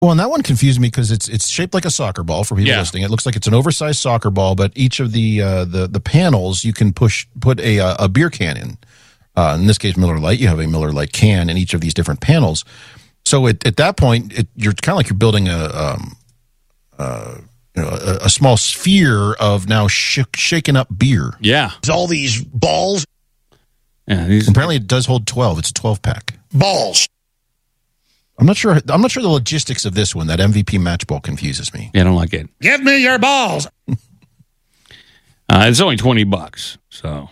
Well, and that one confused me because it's shaped like a soccer ball for people listening. It looks like it's an oversized soccer ball, but each of the panels you can put a beer can in. In this case, Miller Lite. You have a Miller Lite can in each of these different panels. So at that point, you're kind of like you're building a small sphere of now shaken up beer. Yeah, It's all these balls. yeah. Apparently, it does hold 12. It's a 12-pack. Balls. I'm not sure the logistics of this one. That MVP match ball confuses me. I don't like it. Give me your balls. It's only $20, so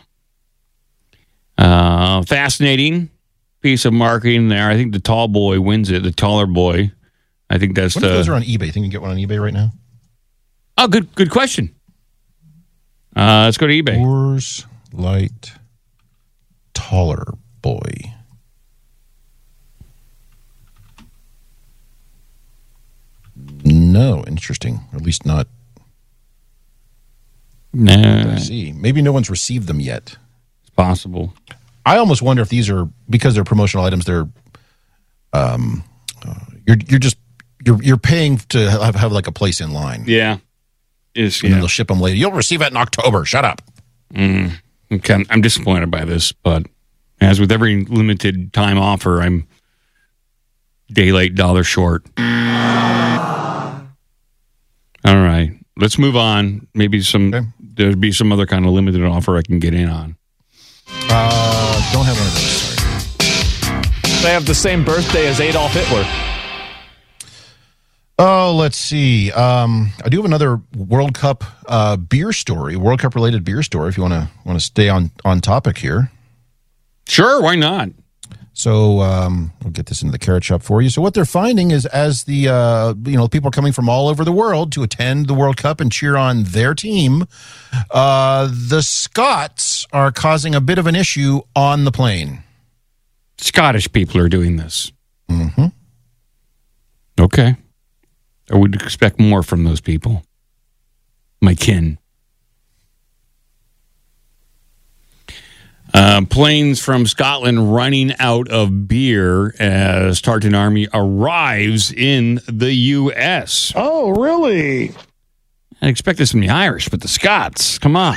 fascinating piece of marketing there. I think the tall boy wins it. The taller boy. I think that's What if those are on eBay? Think you can get one on eBay right now? Oh, good question. Let's go to eBay. Coors Light taller boy. No, interesting. Or at least not. Nah, I see. Maybe no one's received them yet. it's possible. I almost wonder if these are because they're promotional items. They're, you're paying to have like a place in line. Yeah, And then they'll ship them later. You'll receive it in October. Shut up. Okay, I'm disappointed by this, but as with every limited time offer, I'm day late, dollar short. All right, let's move on. Maybe there'll be some other kind of limited offer I can get in on. Don't have one of those. Sorry. They have the same birthday as Adolf Hitler. Oh, let's see. I do have another World Cup beer story, World Cup related beer story. If you want to stay on topic here. Sure, why not? So we'll get this into the carrot shop for you. So what they're finding is as the people are coming from all over the world to attend the World Cup and cheer on their team, the Scots are causing a bit of an issue on the plane. Scottish people are doing this. Mm-hmm. Okay. I would expect more from those people. My kin. Planes from Scotland running out of beer as Tartan Army arrives in the U.S. Oh, really? I expect this from the Irish, but the Scots, come on.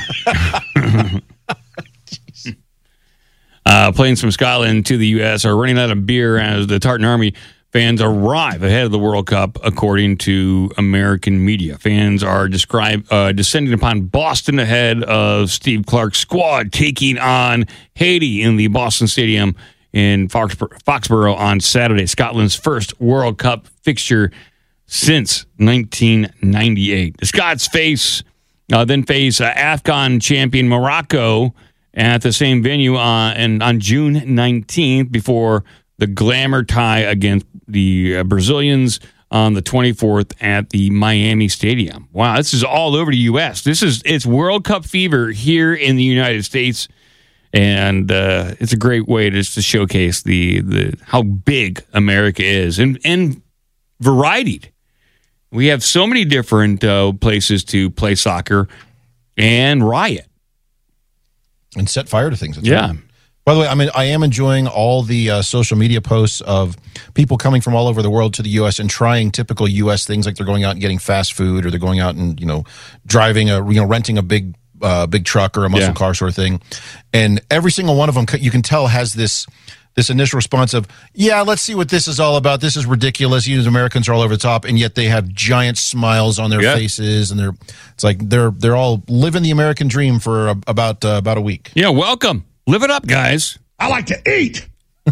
Planes from Scotland to the U.S. are running out of beer as the Tartan Army fans arrive ahead of the World Cup, according to American media. Fans are descending upon Boston ahead of Steve Clark's squad taking on Haiti in the Boston Stadium in Foxborough on Saturday, Scotland's first World Cup fixture since 1998. The Scots then face Afghan champion Morocco at the same venue on June 19th before the glamour tie against the Brazilians on the 24th at the Miami Stadium. Wow, this is all over the U.S. It's World Cup fever here in the United States, and it's a great way to showcase the how big America is and varied. We have so many different places to play soccer and riot And set fire to things. That's Yeah. right. By the way, I am enjoying all the social media posts of people coming from all over the world to the U.S. and trying typical U.S. things, like they're going out and getting fast food, or they're going out and driving renting a big truck or a muscle car sort of thing. And every single one of them, you can tell, has this initial response of, yeah, let's see what this is all about. This is ridiculous. You Americans are all over the top, and yet they have giant smiles on their faces, and they're all living the American dream for about a week. Yeah, welcome. Live it up, guys. I like to eat.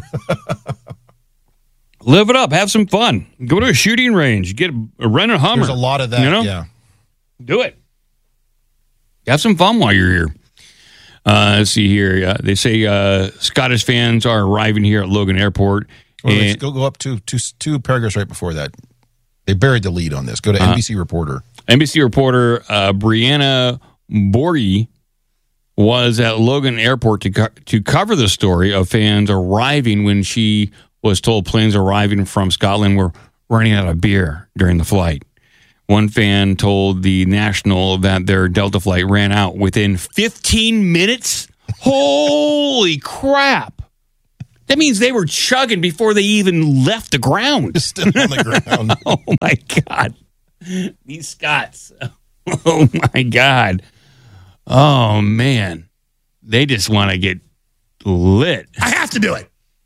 Live it up. Have some fun. Go to a shooting range. Rent a Hummer. There's a lot of that, yeah. Do it. Have some fun while you're here. Let's see here. They say Scottish fans are arriving here at Logan Airport. Let's go up to two paragraphs right before that. They buried the lead on this. Go to NBC Reporter. NBC reporter Brianna Borgie was at Logan Airport to cover the story of fans arriving when she was told planes arriving from Scotland were running out of beer during the flight. One fan told the National that their Delta flight ran out within 15 minutes. Holy crap. That means they were chugging before they even left the ground. Still on the ground. Oh, my God. These Scots. Oh, my God. Oh, man. They just want to get lit. I have to do it.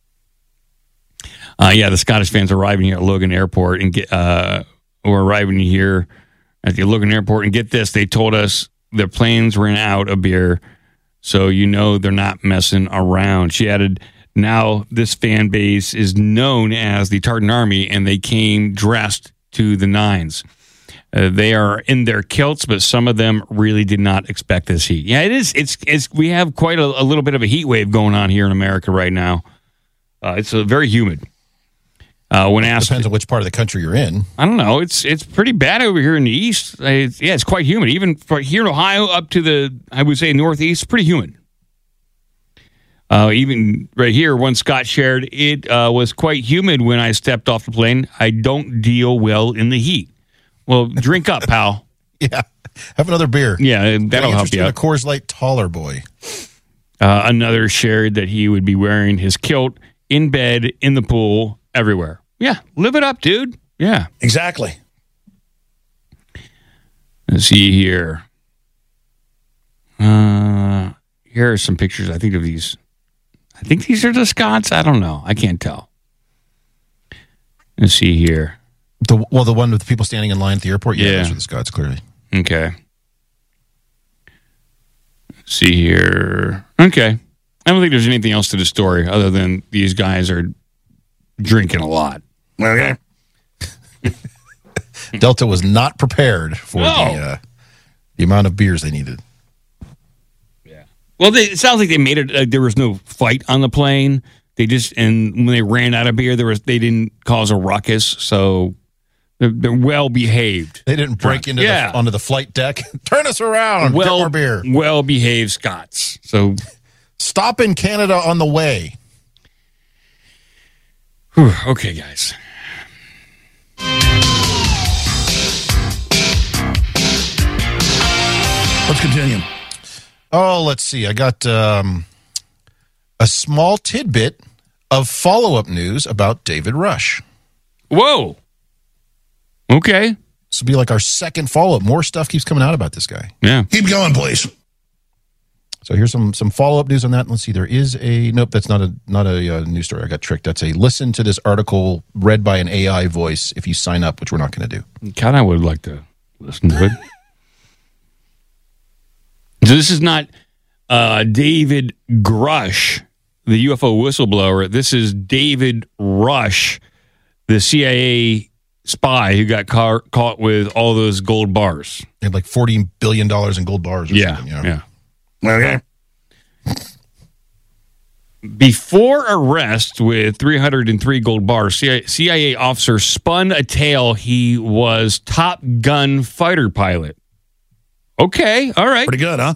Yeah, the Scottish fans arriving here at Logan Airport and were arriving here at the Logan Airport. And get this, they told us their planes ran out of beer, so you know they're not messing around. She added, now this fan base is known as the Tartan Army, and they came dressed to the nines. They are in their kilts, but some of them really did not expect this heat. Yeah, it is. It's we have quite a little bit of a heat wave going on here in America right now. It's very humid. When asked, Depends on which part of the country you're in. I don't know. It's pretty bad over here in the east. It's quite humid. Even from here in Ohio up to the, I would say, northeast, pretty humid. Even right here, one Scott shared, it was quite humid when I stepped off the plane. I don't deal well in the heat. Well, drink up, pal. Yeah. Have another beer. Yeah, that'll help you A out. Coors Light taller boy. Another shared that he would be wearing his kilt in bed, in the pool, everywhere. Yeah, live it up, dude. Yeah. Exactly. Let's see here. Here are some pictures, I think, of these. I think these are the Scots. I don't know. I can't tell. Let's see here. The one with the people standing in line at the airport? Yeah, Yeah. those are the Scots, clearly. Okay. Let's see here. Okay. I don't think there's anything else to the story other than these guys are drinking a lot. Okay. Delta was not prepared for No. the amount of beers they needed. Well, it sounds like they made it. There was no fight on the plane. And when they ran out of beer, they didn't cause a ruckus. So they're well behaved. They didn't break onto the flight deck. Turn us around. Get more beer. Well behaved Scots. So stop in Canada on the way. whew, okay, guys. Let's continue. Oh, let's see. I got a small tidbit of follow-up news about David Rush. Whoa. Okay. This will be like our second follow-up. More stuff keeps coming out about this guy. Yeah. Keep going, please. So here's some follow-up news on that. Let's see. There is nope, that's not a news story. I got tricked. That's a listen to this article read by an AI voice if you sign up, which we're not going to do. Kind of would like to listen to it. So this is not David Grush, the UFO whistleblower. This is David Rush, the CIA spy who got caught with all those gold bars. They had like $40 billion in gold bars or something. Yeah. Okay. Before arrest with 303 gold bars, CIA officer spun a tale he was Top Gun fighter pilot. Okay, all right. Pretty good, huh?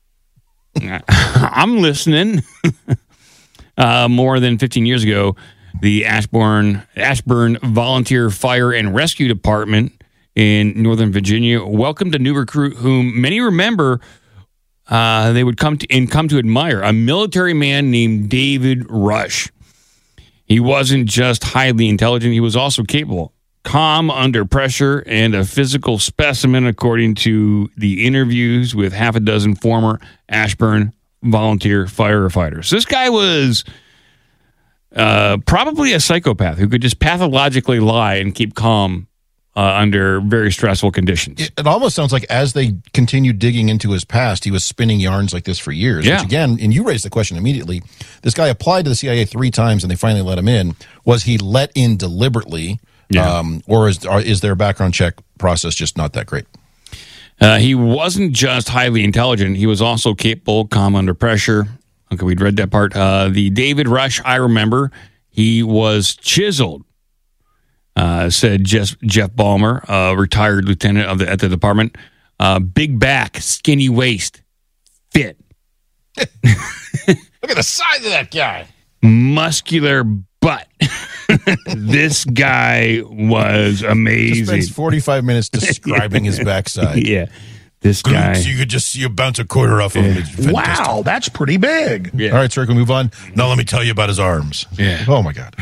I'm listening. More than 15 years ago, the Ashburn Volunteer Fire and Rescue Department in Northern Virginia welcomed a new recruit whom many remember they would come to admire, a military man named David Rush. He wasn't just highly intelligent, he was also capable, calm under pressure, and a physical specimen, according to the interviews with half a dozen former Ashburn volunteer firefighters. This guy was probably a psychopath who could just pathologically lie and keep calm under very stressful conditions. It almost sounds like as they continued digging into his past, he was spinning yarns like this for years. Yeah. Which again, and you raised the question immediately, this guy applied to the CIA 3 times and they finally let him in. Was he let in deliberately? Yeah. Or is their background check process just not that great? He wasn't just highly intelligent. He was also capable, calm under pressure. Okay, we'd read that part. The David Rush, I remember, he was chiseled, said Jeff Ballmer, retired lieutenant at the department. Big back, skinny waist, fit. Look at the size of that guy. Muscular butt. This guy was He amazing. spends 45 minutes describing his backside. Yeah. This guy. So you could just see you bounce a quarter off of him. It's fantastic. Wow, that's pretty big. Yeah. All right, sir, can we move on? Now let me tell you about his arms. Yeah. Oh, my God.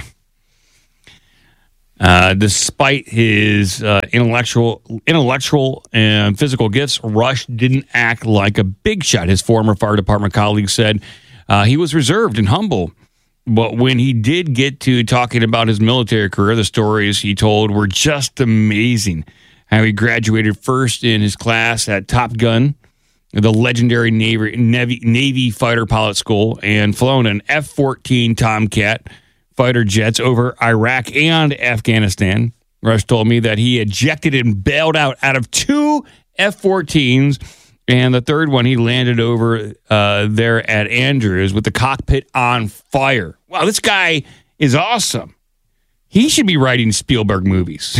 Despite his intellectual and physical gifts, Rush didn't act like a big shot. His former fire department colleague said he was reserved and humble. But when he did get to talking about his military career, the stories he told were just amazing. How he graduated first in his class at Top Gun, the legendary Navy fighter pilot school, and flown an F-14 Tomcat fighter jets over Iraq and Afghanistan. Rush told me that he ejected and bailed out of 2 F-14s, and the third one he landed over there at Andrews with the cockpit on fire. Wow, this guy is awesome. He should be writing Spielberg movies.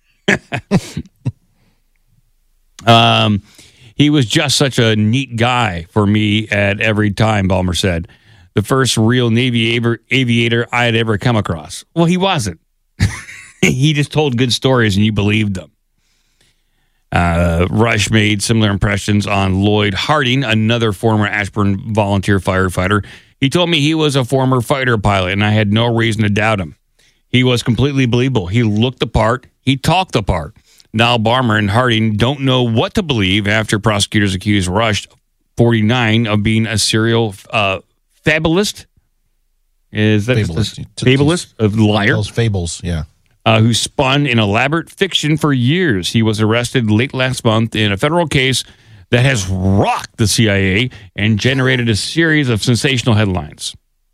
He was just such a neat guy for me at every time, Ballmer said. The first real Navy aviator I had ever come across. Well, he wasn't. He just told good stories and you believed them. Rush made similar impressions on Lloyd Harding, another former Ashburn volunteer firefighter. He told me he was a former fighter pilot, and I had no reason to doubt him. He was completely believable. He looked the part. He talked the part. Now Ballmer and Harding don't know what to believe after prosecutors accused Rush, 49, of being a serial fabulist. Is that fabulist? A liar? Tells fables, yeah. Who spun an elaborate fiction for years. He was arrested late last month in a federal case that has rocked the CIA and generated a series of sensational headlines.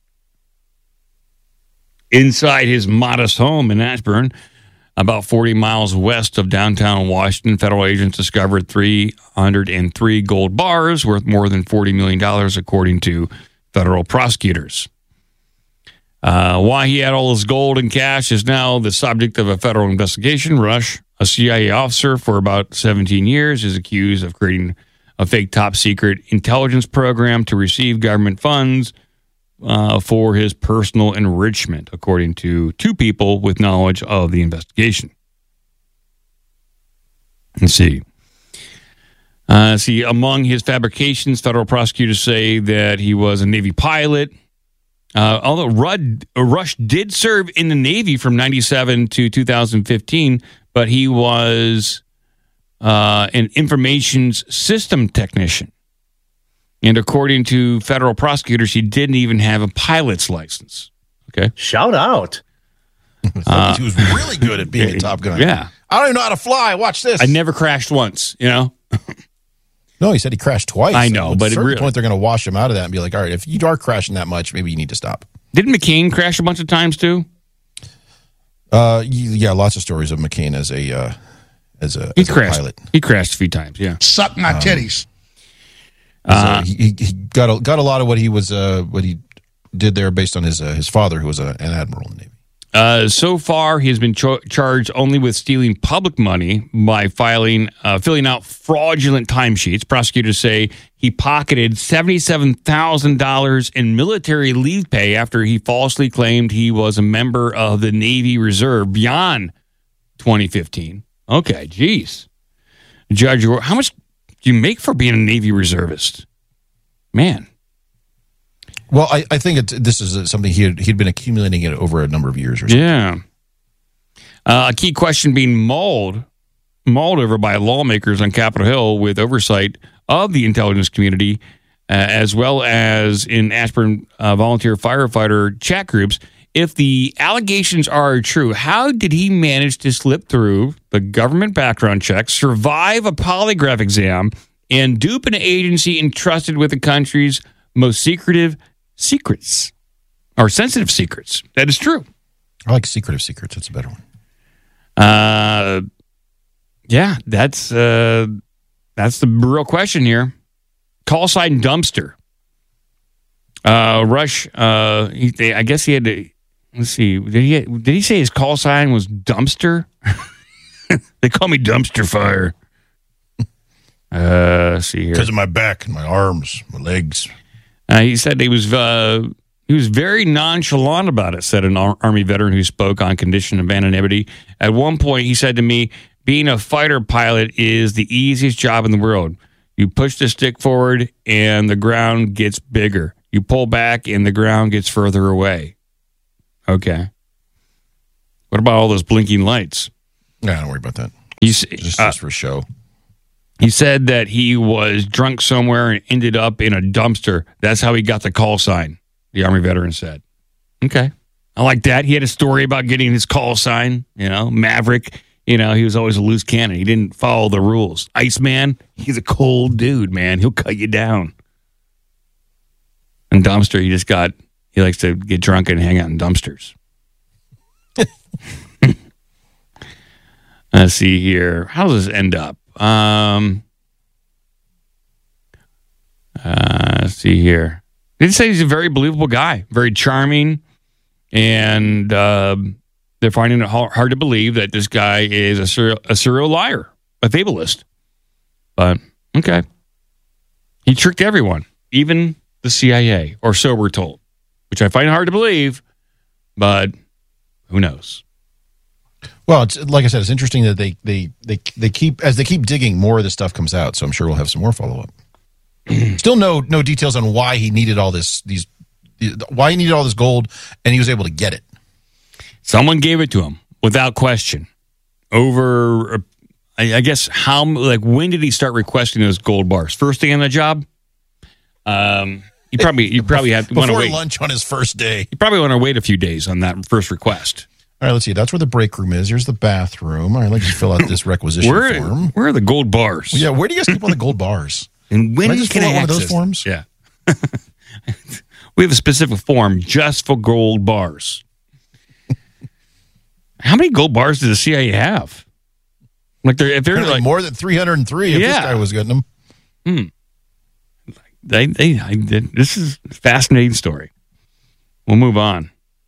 Inside his modest home in Ashburn, about 40 miles west of downtown Washington, federal agents discovered 303 gold bars worth more than $40 million, according to federal prosecutors. Why he had all his gold and cash is now the subject of a federal investigation. Rush, a CIA officer for about 17 years, is accused of creating a fake top-secret intelligence program to receive government funds for his personal enrichment, according to 2 people with knowledge of the investigation. Let's see. Among his fabrications, federal prosecutors say that he was a Navy pilot. Although Rush did serve in the Navy from 97 to 2015, but he was an information system technician. And according to federal prosecutors, he didn't even have a pilot's license. Okay. Shout out. He was really good at being a Top Gun. Yeah. I don't even know how to fly. Watch this. I never crashed once, you know? No, he said he crashed twice. I know, At but a certain really, point, they're going to wash him out of that and be like, all right, if you are crashing that much, maybe you need to stop. Didn't McCain crash a bunch of times too? Yeah, lots of stories of McCain as a pilot. He crashed a few times, yeah. Suck my titties. He got a lot of what he was what he did there based on his father, who was an admiral in the Navy. So far, he has been charged only with stealing public money by filling out fraudulent timesheets. Prosecutors say he pocketed $77,000 in military leave pay after he falsely claimed he was a member of the Navy Reserve beyond 2015. Okay, geez. Judge, how much do you make for being a Navy reservist? Man. Well, I think this is something he'd been accumulating it over a number of years or something. Yeah. A key question being mulled over by lawmakers on Capitol Hill with oversight of the intelligence community, as well as in Ashburn volunteer firefighter chat groups. If the allegations are true, how did he manage to slip through the government background check, survive a polygraph exam, and dupe an agency entrusted with the country's most secretive secrets or sensitive secrets? That is true. I like secretive secrets. That's a better one. Yeah, that's the real question here. Call sign dumpster. Rush. I guess he had to. Let's see. Did he say his call sign was dumpster? They call me Dumpster Fire. Let's see here. Because of my back and my arms, my legs. He said he was very nonchalant about it, said an Army veteran who spoke on condition of anonymity. At one point, he said to me, being a fighter pilot is the easiest job in the world. You push the stick forward and the ground gets bigger. You pull back and the ground gets further away. Okay. What about all those blinking lights? Nah, don't worry about that. Just for show. He said that he was drunk somewhere and ended up in a dumpster. That's how he got the call sign, the Army veteran said. Okay. I like that. He had a story about getting his call sign, Maverick. He was always a loose cannon. He didn't follow the rules. Iceman, he's a cold dude, man. He'll cut you down. And Dumpster, he likes to get drunk and hang out in dumpsters. Let's see here. How does this end up? Let's see here. They say he's a very believable guy, very charming, and they're finding it hard to believe that this guy is a serial liar, a fabulist. But, okay. He tricked everyone, even the CIA, or so we're told, which I find hard to believe, but who knows? Well, it's, like I said, it's interesting that they keep digging, more of this stuff comes out, so I'm sure we'll have some more follow-up. Still no details on why he needed all this gold, and he was able to get it. Someone gave it to him without question. Over, I guess, when did he start requesting those gold bars? First day on the job? You probably have to want to wait. Before lunch on his first day. You probably want to wait a few days on that first request. All right, let's see. That's where the break room is. Here's the bathroom. All right, let's fill out this requisition form. Where are the gold bars? Yeah, where do you guys keep all the gold bars? And when can I just fill out one of those forms? Yeah. We have a specific form just for gold bars. How many gold bars does the CIA have? If they're like more than 303, if this guy was getting them. This is a fascinating story. We'll move on.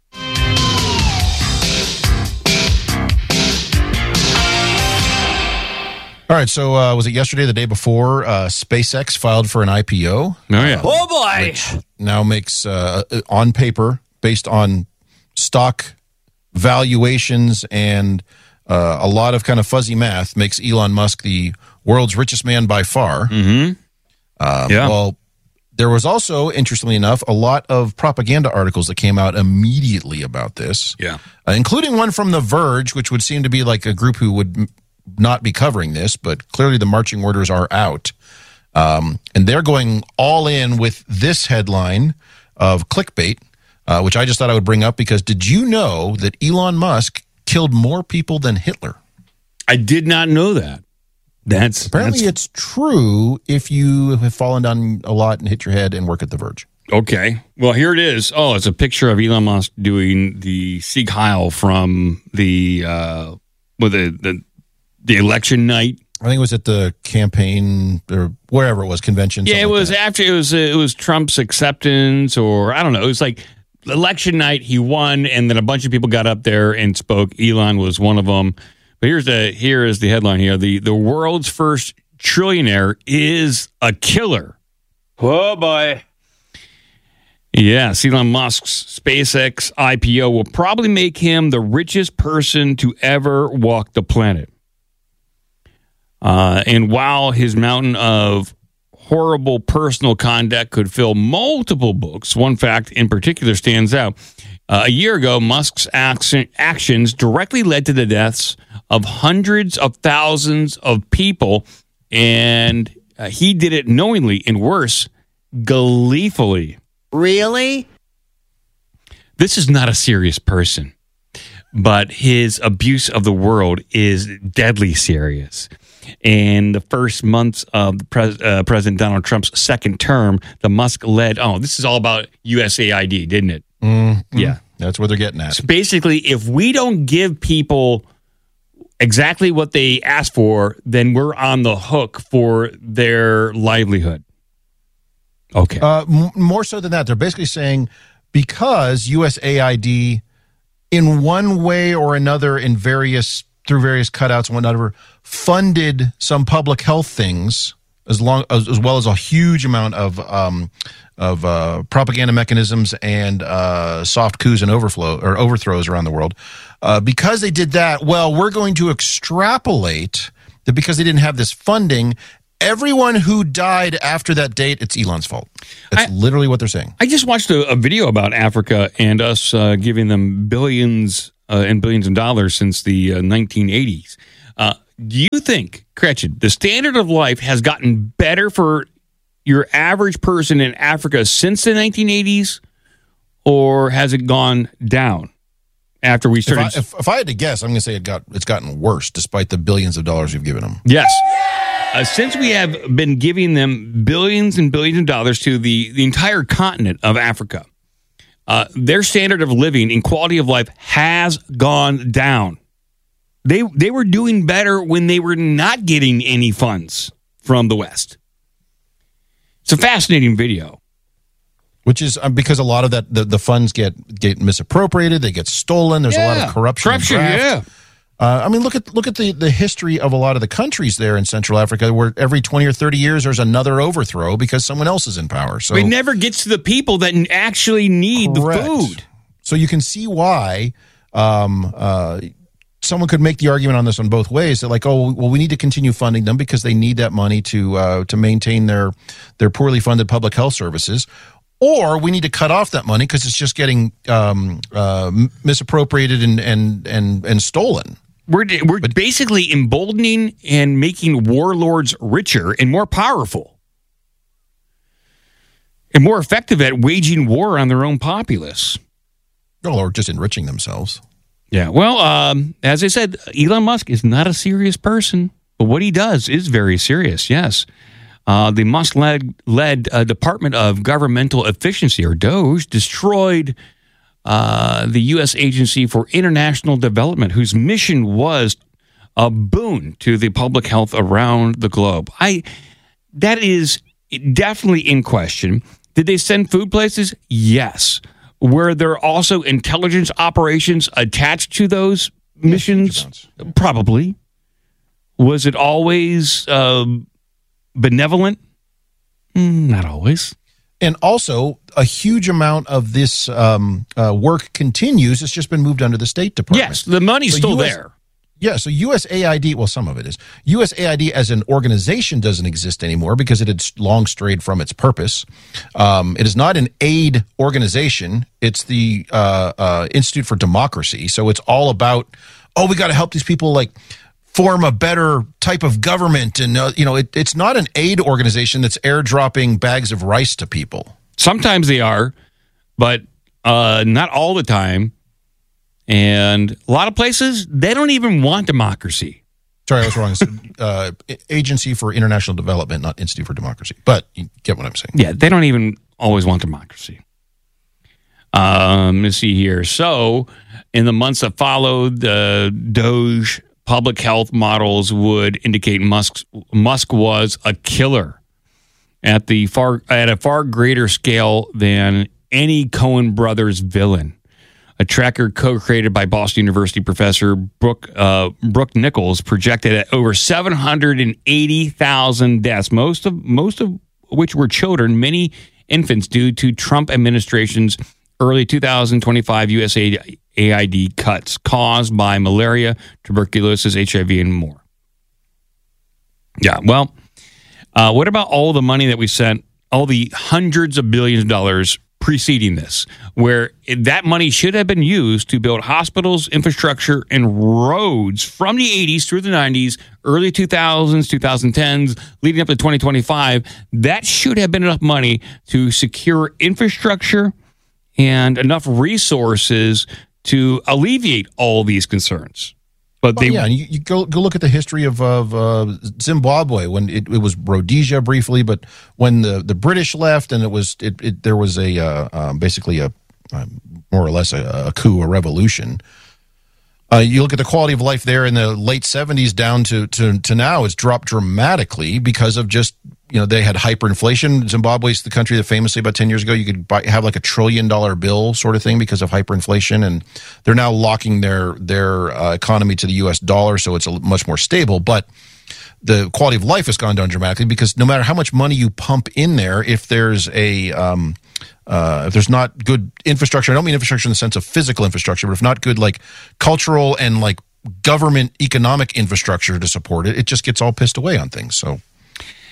All right, so was it yesterday, the day before, SpaceX filed for an IPO? Oh, yeah. Oh, boy. Which now makes, on paper, based on stock valuations and a lot of kind of fuzzy math, makes Elon Musk the world's richest man by far. Mm-hmm. Well, there was also, interestingly enough, a lot of propaganda articles that came out immediately about this. Yeah. Including one from The Verge, which would seem to be like a group who would not be covering this, but clearly the marching orders are out. And they're going all in with this headline of clickbait, which I just thought I would bring up because did you know that Elon Musk killed more people than Hitler? I did not know that. Apparently it's true if you have fallen down a lot and hit your head and work at The Verge. Okay. Well, here it is. Oh, it's a picture of Elon Musk doing the Sieg Heil from the election night. I think it was at the campaign or wherever it was, convention. Yeah, it was after it was Trump's acceptance, or I don't know. It was like election night. He won, and then a bunch of people got up there and spoke. Elon was one of them. But here is the headline here. The world's first trillionaire is a killer. Oh, boy. Yes, Elon Musk's SpaceX IPO will probably make him the richest person to ever walk the planet. And while his mountain of horrible personal conduct could fill multiple books, one fact in particular stands out. A year ago, Musk's actions directly led to the deaths of hundreds of thousands of people, and he did it knowingly and worse, gleefully. Really? This is not a serious person, but his abuse of the world is deadly serious. In the first months of President Donald Trump's second term, the Musk-led, this is all about USAID, didn't it? Mm-hmm. Yeah. That's where they're getting at. So basically, if we don't give people exactly what they ask for, then we're on the hook for their livelihood. Okay. More so than that, they're basically saying because USAID, in one way or another, through various cutouts and whatnot, funded some public health things, as well as a huge amount of propaganda mechanisms and soft coups and overthrows around the world. Because they did that, well, we're going to extrapolate that because they didn't have this funding, everyone who died after that date, it's Elon's fault. That's literally what they're saying. I just watched a video about Africa and us giving them billions and billions of dollars since the 1980s. Do you think, Gretchen, the standard of life has gotten better for your average person in Africa since the 1980s, or has it gone down after we started? If I had to guess, I'm going to say it's gotten worse despite the billions of dollars you've given them. Yes. Since we have been giving them billions and billions of dollars to the entire continent of Africa, their standard of living and quality of life has gone down. They were doing better when they were not getting any funds from the West. It's a fascinating video. Which is because a lot of that the funds get misappropriated, they get stolen. There's a lot of corruption. Yeah. I mean, look at the history of a lot of the countries there in Central Africa, where every 20 or 30 years there's another overthrow because someone else is in power. So it never gets to the people that actually need the food. So you can see why someone could make the argument on this on both ways. That like, oh, well, we need to continue funding them because they need that money to maintain their poorly funded public health services. Or we need to cut off that money because it's just getting misappropriated and stolen. We're basically emboldening and making warlords richer and more powerful and more effective at waging war on their own populace. Or just enriching themselves. Yeah, well, as I said, Elon Musk is not a serious person, but what he does is very serious, yes. The Musk-led Department of Governmental Efficiency, or DOGE, destroyed the U.S. Agency for International Development, whose mission was a boon to the public health around the globe. That is definitely in question. Did they send food places? Yes. Were there also intelligence operations attached to those missions? Probably. Was it always benevolent? Not always. And also, a huge amount of this work continues. It's just been moved under the State Department. Yes, the money's still there. Yeah, so USAID, well, some of it is. USAID as an organization doesn't exist anymore because it had long strayed from its purpose. It is not an aid organization. It's the Institute for Democracy. So it's all about, we got to help these people, like, form a better type of government. And, it's not an aid organization that's airdropping bags of rice to people. Sometimes they are, but not all the time. And a lot of places, they don't even want democracy. Sorry, I was wrong. It's Agency for International Development, not Institute for Democracy. But you get what I'm saying. Yeah, they don't even always want democracy. Let's see here. So, in the months that followed, the DOGE public health models would indicate Musk was a killer at a far greater scale than any Coen Brothers villain. A tracker co-created by Boston University professor Brooke Nichols projected at over 780,000 deaths, most of which were children, many infants, due to Trump administration's early 2025 USAID cuts caused by malaria, tuberculosis, HIV, and more. Yeah, well, what about all the money that we sent, all the hundreds of billions of dollars preceding this, where that money should have been used to build hospitals, infrastructure, and roads from the 80s through the 90s, early 2000s, 2010s, leading up to 2025. That should have been enough money to secure infrastructure and enough resources to alleviate all these concerns. But you go look at the history of Zimbabwe, when it was Rhodesia briefly, but when the British left and there was basically a more or less a coup, a revolution. You look at the quality of life there in the late 70s down to now, it's dropped dramatically because of just, they had hyperinflation. Zimbabwe's the country that famously about 10 years ago, you could have like $1 trillion bill sort of thing because of hyperinflation. And they're now locking their economy to the US dollar. So it's much more stable. But the quality of life has gone down dramatically because no matter how much money you pump in there, if there's if there's not good infrastructure, I don't mean infrastructure in the sense of physical infrastructure, but if not good, like cultural and like government economic infrastructure to support it, it just gets all pissed away on things. So,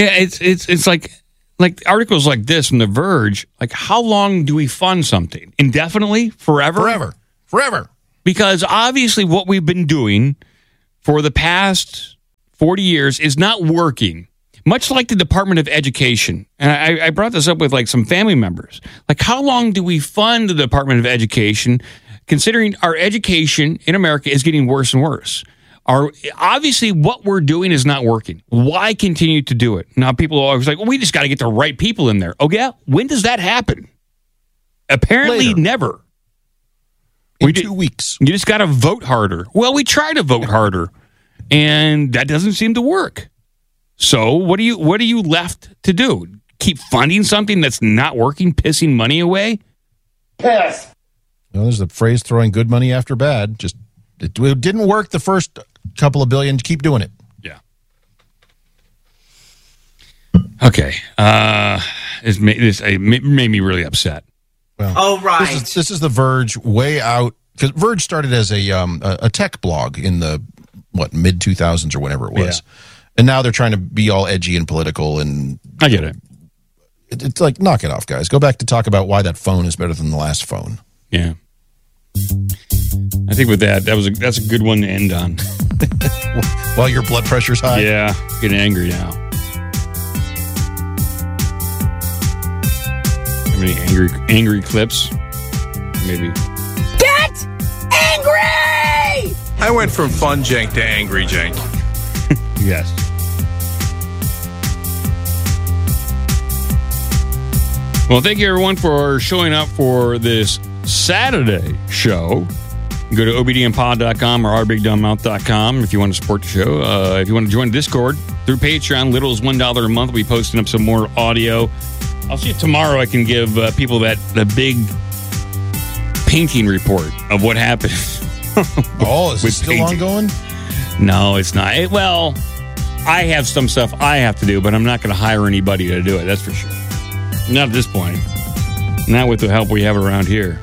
Yeah, it's like articles like this from The Verge. Like, how long do we fund something? Indefinitely? Forever? Forever. Because obviously what we've been doing for the past 40 years is not working. Much like the Department of Education. And I brought this up with like some family members. Like, how long do we fund the Department of Education, considering our education in America is getting worse and worse? Obviously, what we're doing is not working. Why continue to do it? Now, people are always like, well, we just got to get the right people in there. Oh, yeah? When does that happen? Apparently, Later. Never. In 2 weeks. You just got to vote harder. Well, we try to vote harder, and that doesn't seem to work. So what are you left to do? Keep funding something that's not working, pissing money away? Piss. Well, there's the phrase throwing good money after bad. Just it didn't work the first couple of billion. Keep doing it. Yeah. Okay. It made me really upset. Well, Oh, right. This is the Verge way out, because Verge started as a tech blog in the mid 2000s or whenever it was. Yeah. And now they're trying to be all edgy and political, and I get it. It's like, knock it off, guys. Go back to talk about why that phone is better than the last phone. Yeah. I think with that's a good one to end on. While your blood pressure's high. Yeah, getting angry now. How many angry clips? Maybe. Get angry! I went from fun jank to angry jank. Yes. Well, thank you everyone for showing up for this Saturday show. Go to obdmpod.com or ourbigdumbmouth.com if you want to support the show. If you want to join Discord through Patreon, little as $1 a month. We'll be posting up some more audio. I'll see if tomorrow I can give people the big painting report of what happened. Oh, is it With still painting. ongoing? No, it's not. Well, I have some stuff I have to do, but I'm not going to hire anybody to do it. That's for sure. Not at this point. Not with the help we have around here.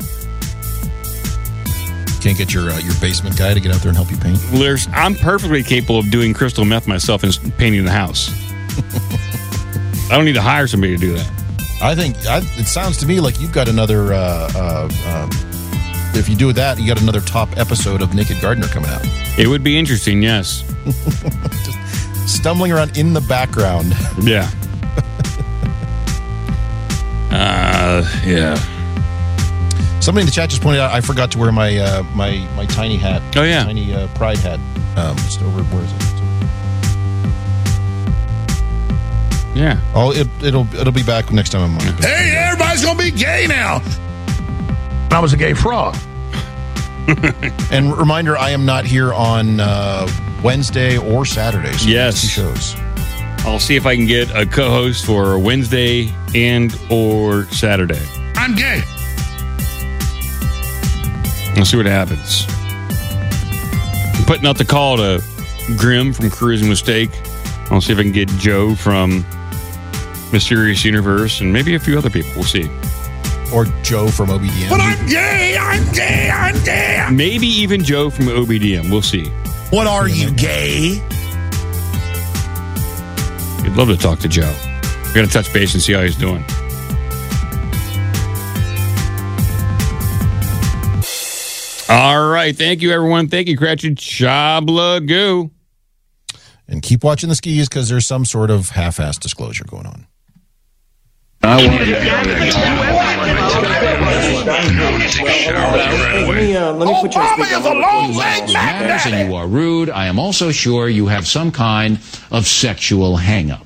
Can't get your basement guy to get out there and help you paint? I'm perfectly capable of doing crystal meth myself and painting the house. I don't need to hire somebody to do that. I think it sounds to me like you've got another. If you do that, you got another top episode of Naked Gardener coming out. It would be interesting, yes. Just stumbling around in the background. Yeah. Yeah. Somebody in the chat just pointed out I forgot to wear my my tiny hat. Oh, yeah. Tiny pride hat. Just over, where is it? Yeah. Oh, it'll be back next time I'm on. Hey, everybody's going to be gay now. I was a gay frog. And reminder, I am not here on Wednesday or Saturday. So Yes. 2 shows. I'll see if I can get a co-host for Wednesday and or Saturday. I'm gay. We'll see what happens. I'm putting out the call to Grim from Cruising with Steak. I'll see if I can get Joe from Mysterious Universe and maybe a few other people. We'll see. Or Joe from OBDM. But I'm gay. I'm gay. I'm gay. Maybe even Joe from OBDM. We'll see. What are you, gay? I'd love to talk to Joe. We're going to touch base and see how he's doing. All right. Thank you, everyone. Thank you, Cratchit. Shabla Goo. And keep watching the skis because there's some sort of half-assed disclosure going on. Let me put you on speaker. Matters and you are rude. I am also sure you have some kind of sexual hang-up.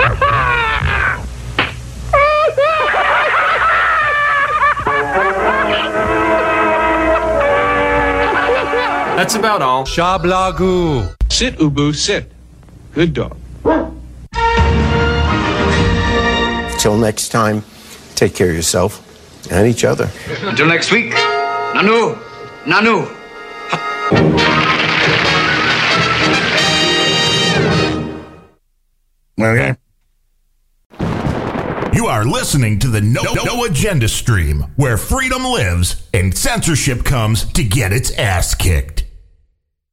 That's about all. Shablagu. Sit, Ubu, sit. Good dog. Till next time, take care of yourself and each other. Until next week. Nanu. Nanu. Okay. You are listening to the No Agenda stream, where freedom lives and censorship comes to get its ass kicked.